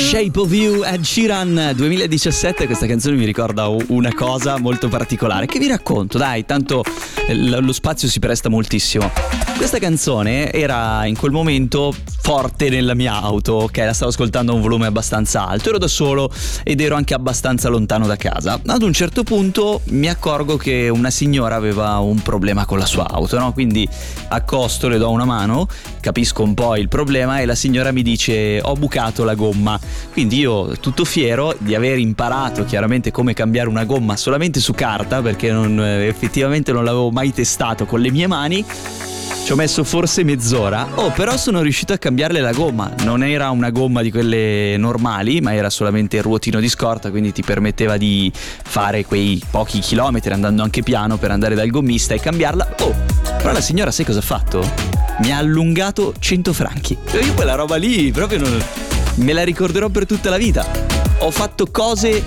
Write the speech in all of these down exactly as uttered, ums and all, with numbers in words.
Shape of You, Ed Sheeran duemiladiciassette. Questa canzone mi ricorda una cosa molto particolare che vi racconto, dai, tanto lo spazio si presta moltissimo. Questa canzone era in quel momento forte nella mia auto, ok, la stavo ascoltando a un volume abbastanza alto, ero da solo ed ero anche abbastanza lontano da casa. Ad un certo punto mi accorgo che una signora aveva un problema con la sua auto, no? Quindi accosto, le do una mano, capisco un po' il problema e la signora mi dice: ho bucato la gomma. Quindi io, tutto fiero di aver imparato chiaramente come cambiare una gomma solamente su carta, perché non, effettivamente non l'avevo mai testato con le mie mani, ci ho messo forse mezz'ora. Oh, però sono riuscito a cambiarle la gomma. Non era una gomma di quelle normali, ma era solamente il ruotino di scorta, quindi ti permetteva di fare quei pochi chilometri andando anche piano per andare dal gommista e cambiarla. Oh, però la signora sai cosa ha fatto? Mi ha allungato cento franchi. Io quella roba lì proprio non... me la ricorderò per tutta la vita. Ho fatto cose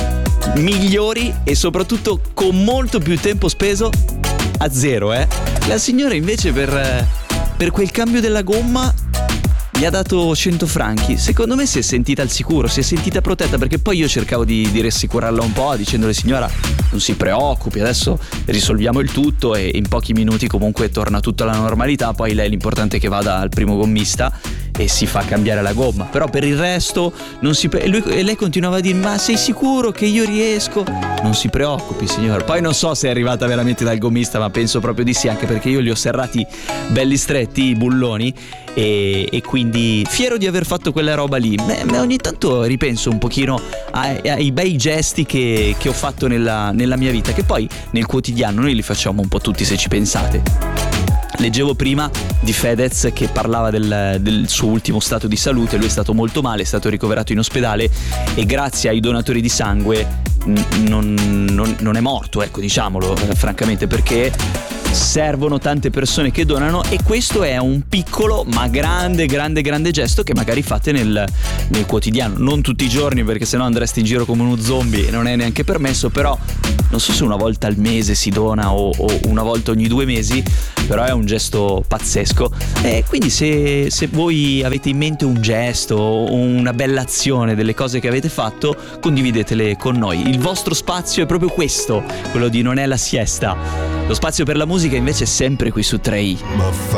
migliori e soprattutto con molto più tempo speso a zero, eh. La signora invece per, per quel cambio della gomma mi ha dato cento franchi. Secondo me si è sentita al sicuro, si è sentita protetta, perché poi io cercavo di, di rassicurarla un po', dicendole: signora, non si preoccupi, adesso risolviamo il tutto e in pochi minuti comunque torna tutto alla normalità. Poi lei l'importante è che vada al primo gommista e si fa cambiare la gomma, però per il resto non si pre- e, lui, e lei continuava a dire: ma sei sicuro che io riesco? Non si preoccupi signora. Poi non so se è arrivata veramente dal gommista, ma penso proprio di sì, anche perché io li ho serrati belli stretti i bulloni e, e quindi fiero di aver fatto quella roba lì. Beh, ogni tanto ripenso un pochino ai, ai bei gesti che, che ho fatto nella, nella mia vita, che poi nel quotidiano noi li facciamo un po' tutti, se ci pensate. Leggevo prima di Fedez che parlava del, del suo ultimo stato di salute. Lui è stato molto male, è stato ricoverato in ospedale e grazie ai donatori di sangue non, non, non è morto, ecco, diciamolo eh, francamente, perché servono tante persone che donano e questo è un piccolo ma grande grande grande gesto che magari fate nel, nel quotidiano, non tutti i giorni perché sennò andresti in giro come uno zombie e non è neanche permesso, però non so se una volta al mese si dona o, o una volta ogni due mesi, però è un gesto pazzesco. E quindi se, se voi avete in mente un gesto, una bella azione, delle cose che avete fatto, condividetele con noi. Il vostro spazio è proprio questo, quello di Non è la siesta. Lo spazio per la musica invece è sempre qui su tre i.